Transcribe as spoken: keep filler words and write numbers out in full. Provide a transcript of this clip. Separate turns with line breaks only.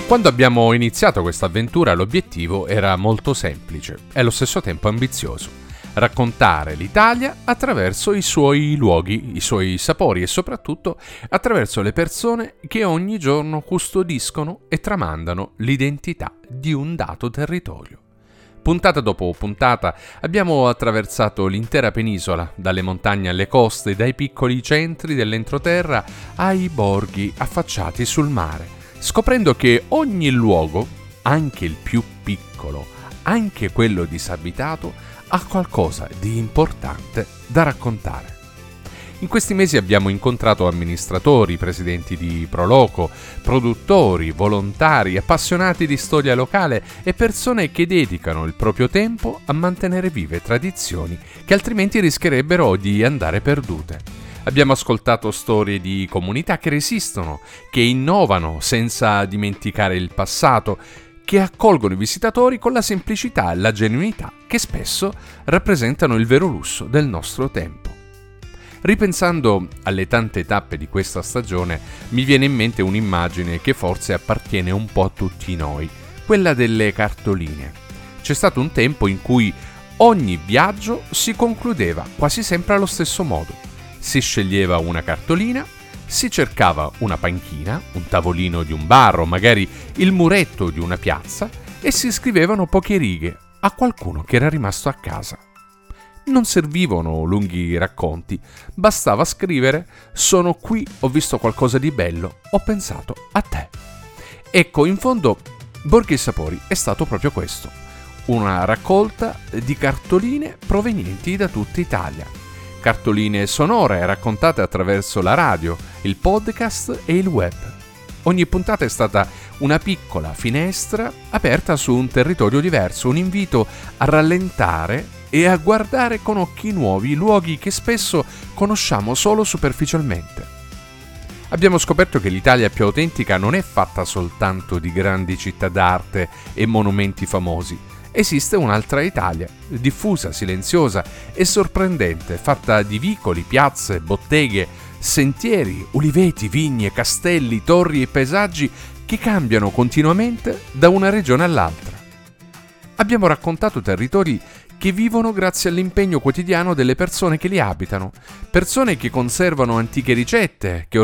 Quando abbiamo iniziato questa avventura l'obiettivo era molto semplice e allo stesso tempo ambizioso: raccontare l'Italia attraverso i suoi luoghi, i suoi sapori e soprattutto attraverso le persone che ogni giorno custodiscono e tramandano l'identità di un dato territorio. Puntata dopo puntata abbiamo attraversato l'intera penisola, dalle montagne alle coste, dai piccoli centri dell'entroterra ai borghi affacciati sul mare, scoprendo che ogni luogo, anche il più piccolo, anche quello disabitato, ha qualcosa di importante da raccontare. In questi mesi abbiamo incontrato amministratori, presidenti di Proloco, produttori, volontari, appassionati di storia locale e persone che dedicano il proprio tempo a mantenere vive tradizioni che altrimenti rischierebbero di andare perdute. Abbiamo ascoltato storie di comunità che resistono, che innovano senza dimenticare il passato, che accolgono i visitatori con la semplicità e la genuinità che spesso rappresentano il vero lusso del nostro tempo. Ripensando alle tante tappe di questa stagione, mi viene in mente un'immagine che forse appartiene un po' a tutti noi, quella delle cartoline. C'è stato un tempo in cui ogni viaggio si concludeva quasi sempre allo stesso modo. Si sceglieva una cartolina, si cercava una panchina, un tavolino di un bar o magari il muretto di una piazza e si scrivevano poche righe a qualcuno che era rimasto a casa. Non servivano lunghi racconti, bastava scrivere: sono qui, ho visto qualcosa di bello, ho pensato a te. Ecco, in fondo Borghi e Sapori è stato proprio questo, una raccolta di cartoline provenienti da tutta Italia. Cartoline sonore raccontate attraverso la radio, il podcast e il web. Ogni puntata è stata una piccola finestra aperta su un territorio diverso, un invito a rallentare e a guardare con occhi nuovi luoghi che spesso conosciamo solo superficialmente. Abbiamo scoperto che l'Italia più autentica non è fatta soltanto di grandi città d'arte e monumenti famosi. Esiste un'altra Italia, diffusa, silenziosa e sorprendente, fatta di vicoli, piazze, botteghe, sentieri, uliveti, vigne, castelli, torri e paesaggi che cambiano continuamente da una regione all'altra. Abbiamo raccontato territori che vivono grazie all'impegno quotidiano delle persone che li abitano, persone che conservano antiche ricette, che